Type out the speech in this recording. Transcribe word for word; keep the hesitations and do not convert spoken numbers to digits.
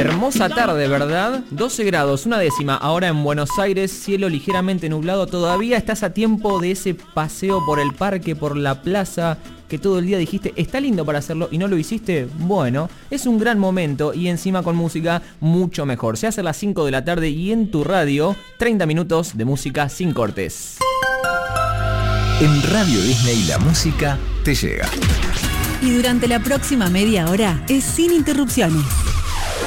Hermosa tarde, ¿verdad? doce grados, una décima. Ahora en Buenos Aires, cielo ligeramente nublado. Todavía estás a tiempo de ese paseo por el parque, por la plaza, que todo el día dijiste, está lindo para hacerlo y no lo hiciste. Bueno, es un gran momento y encima con música mucho mejor. Se hace a las cinco de la tarde y en tu radio, treinta minutos de música sin cortes. En Radio Disney la música te llega. Y durante la próxima media hora es sin interrupciones.